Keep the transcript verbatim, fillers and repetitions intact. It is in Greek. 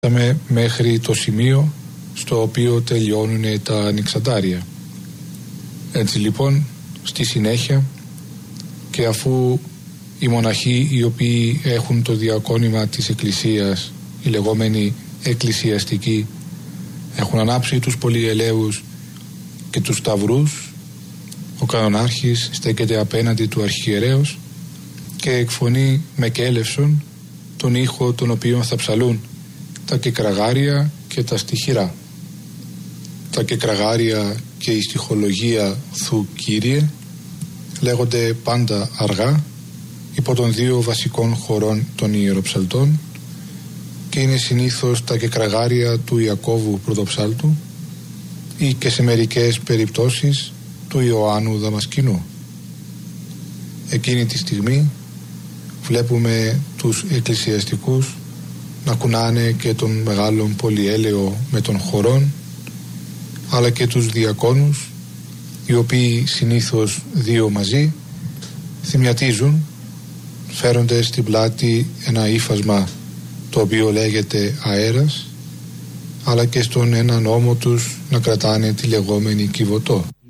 Φτάσαμε μέχρι το σημείο στο οποίο τελειώνουν τα ανοιξαντάρια. Έτσι λοιπόν, στη συνέχεια, και αφού οι μοναχοί οι οποίοι έχουν το διακόνημα της Εκκλησίας, οι λεγόμενοι εκκλησιαστικοί, έχουν ανάψει τους πολυελαίους και τους σταυρούς, ο κανονάρχης στέκεται απέναντι του αρχιερέως και εκφωνεί με κέλευσον τον ήχο τον οποίο θα ψαλούν τα κεκραγάρια και τα στιχηρά. Τα κεκραγάρια και η στιχολογία θου Κύριε λέγονται πάντα αργά υπό των δύο βασικών χωρών των ιεροψαλτών και είναι συνήθως τα κεκραγάρια του Ιακώβου πρωτοψάλτου ή και σε μερικές περιπτώσεις του Ιωάννου Δαμασκηνού. Εκείνη τη στιγμή βλέπουμε τους εκκλησιαστικούς να κουνάνε και τον μεγάλον πολυέλαιο με των χωρών, αλλά και τους διακόνους, οι οποίοι συνήθως δύο μαζί θυμιατίζουν, φέρονται στην πλάτη ένα ύφασμα το οποίο λέγεται αέρας, αλλά και στον έναν ώμο τους να κρατάνε τη λεγόμενη κυβωτό.